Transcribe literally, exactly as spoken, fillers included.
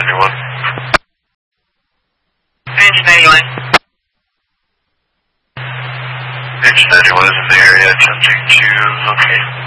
ninety-one. Finch ninety-one. Finch ninety-one is in the area, attempting to locate.